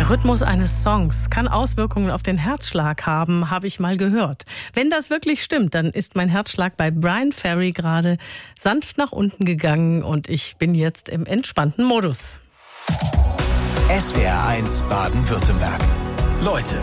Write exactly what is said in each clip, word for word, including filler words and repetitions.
Der Rhythmus eines Songs kann Auswirkungen auf den Herzschlag haben, habe ich mal gehört. Wenn das wirklich stimmt, dann ist mein Herzschlag bei Bryan Ferry gerade sanft nach unten gegangen und ich bin jetzt im entspannten Modus. S W R eins Baden-Württemberg. Leute.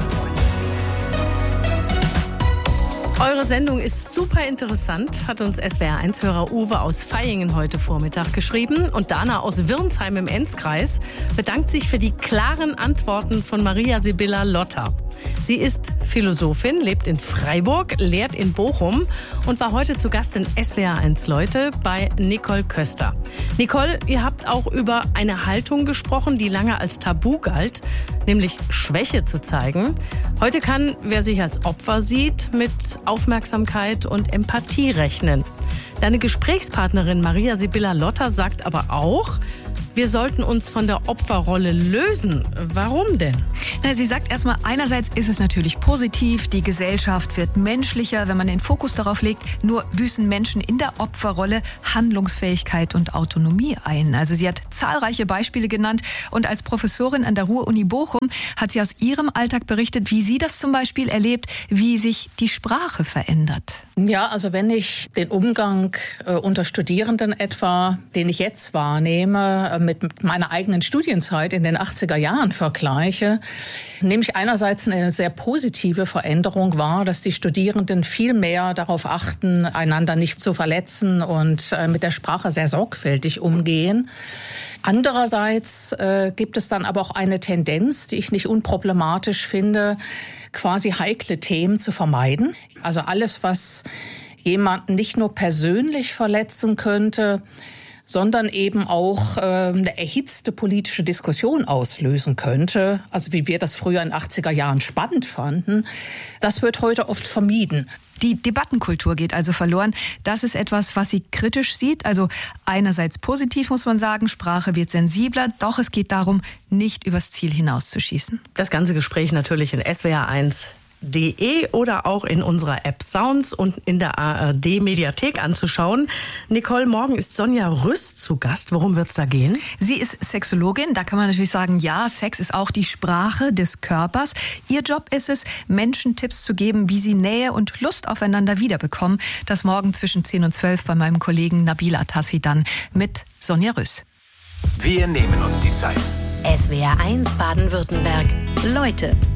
Eure Sendung ist super interessant, hat uns S W R eins-Hörer Uwe aus Vaihingen heute Vormittag geschrieben. Und Dana aus Wirnsheim im Enzkreis bedankt sich für die klaren Antworten von Maria Sibylla Lotter. Sie ist Philosophin, lebt in Freiburg, lehrt in Bochum und war heute zu Gast in S W R eins Leute bei Nicole Köster. Nicole, ihr habt auch über eine Haltung gesprochen, die lange als Tabu galt, nämlich Schwäche zu zeigen. Heute kann, wer sich als Opfer sieht, mit Aufmerksamkeit und Empathie rechnen. Deine Gesprächspartnerin Maria Sibylla Lotter sagt aber auch, wir sollten uns von der Opferrolle lösen. Warum denn? Na, sie sagt erstmal, einerseits ist es natürlich positiv, die Gesellschaft wird menschlicher, wenn man den Fokus darauf legt, nur büßen Menschen in der Opferrolle Handlungsfähigkeit und Autonomie ein. Also sie hat zahlreiche Beispiele genannt und als Professorin an der Ruhr-Uni Bochum hat sie aus ihrem Alltag berichtet, wie sie das zum Beispiel erlebt, wie sich die Sprache verändert. Ja, also wenn ich den Umgang äh, unter Studierenden etwa, den ich jetzt wahrnehme, äh, mit meiner eigenen Studienzeit in den achtziger Jahren vergleiche, nehme ich einerseits eine sehr positive Veränderung wahr, dass die Studierenden viel mehr darauf achten, einander nicht zu verletzen und äh, mit der Sprache sehr sorgfältig umgehen. Andererseits äh, gibt es dann aber auch eine Tendenz, die ich nicht unproblematisch finde, quasi heikle Themen zu vermeiden. Also alles, was jemanden nicht nur persönlich verletzen könnte, sondern eben auch äh, eine erhitzte politische Diskussion auslösen könnte. Also wie wir das früher in den achtziger Jahren spannend fanden. Das wird heute oft vermieden. Die Debattenkultur geht also verloren. Das ist etwas, was sie kritisch sieht. Also einerseits positiv muss man sagen, Sprache wird sensibler, doch es geht darum, nicht übers Ziel hinauszuschießen. Das ganze Gespräch natürlich in S W R eins punkt de oder auch in unserer App Sounds und in der A R D-Mediathek anzuschauen. Nicole, morgen ist Sonja Rüss zu Gast. Worum wird es da gehen? Sie ist Sexologin. Da kann man natürlich sagen, ja, Sex ist auch die Sprache des Körpers. Ihr Job ist es, Menschen Tipps zu geben, wie sie Nähe und Lust aufeinander wiederbekommen. Das morgen zwischen zehn und zwölf bei meinem Kollegen Nabil Atassi dann mit Sonja Rüss. Wir nehmen uns die Zeit. S W R eins Baden-Württemberg. Leute.